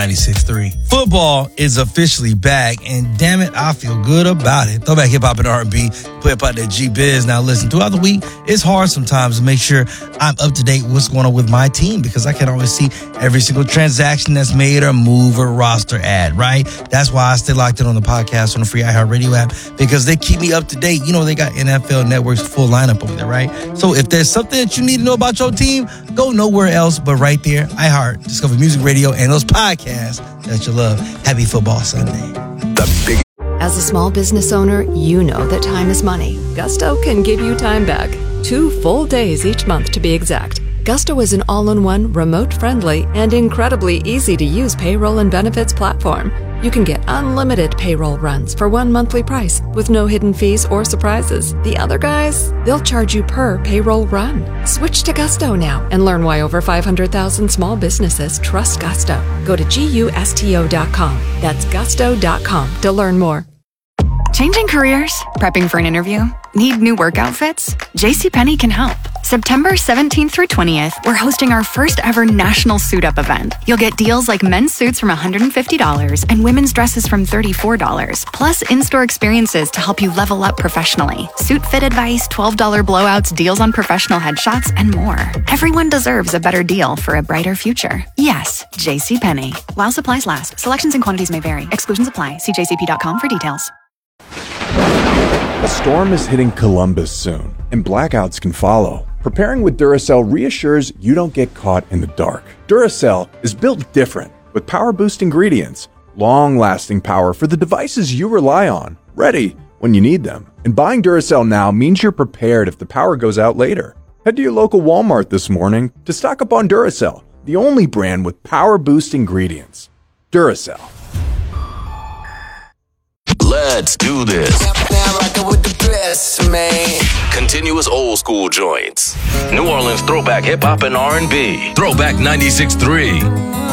96.3. Football is officially back, and damn it, I feel good about it. Throwback hip hop and R&B, put up out that G-Biz. Now listen, throughout the week, it's hard sometimes to make sure I'm up to date with what's going on with my team because I can't always see every single transaction that's made or move or roster ad, right? That's why I stay locked in on the podcast on the free iHeartRadio app because they keep me up to date. You know, they got NFL Network's full lineup over there, right? So if there's something that you need to know about your team, go nowhere else but right there, iHeart, Discover Music Radio, and those podcasts that you love. Happy Football Sunday. As a small business owner, you know that time is money. Gusto can give you time back. 2 full days each month to be exact. Gusto is an all-in-one, remote-friendly, and incredibly easy-to-use payroll and benefits platform. You can get unlimited payroll runs for one monthly price with no hidden fees or surprises. The other guys, they'll charge you per payroll run. Switch to Gusto now and learn why over 500,000 small businesses trust Gusto. Go to GUSTO.com. That's gusto.com to learn more. Changing careers? Prepping for an interview? Need new work outfits? JCPenney can help. September 17th through 20th, we're hosting our first ever national suit up event. You'll get deals like men's suits from $150 and women's dresses from $34, plus in-store experiences to help you level up professionally. Suit fit advice, $12 blowouts, deals on professional headshots, and more. Everyone deserves a better deal for a brighter future. Yes, JCPenney. While supplies last, selections and quantities may vary. Exclusions apply. See jcp.com for details. A storm is hitting Columbus soon, and blackouts can follow. Preparing with Duracell reassures you don't get caught in the dark. Duracell is built different, with power-boost ingredients, long-lasting power for the devices you rely on, ready when you need them. And buying Duracell now means you're prepared if the power goes out later. Head to your local Walmart this morning to stock up on Duracell, the only brand with power-boost ingredients. Duracell. Let's do this. Now rockin' with the best, man. Continuous old school joints. New Orleans throwback hip hop and R&B. Throwback 96.3.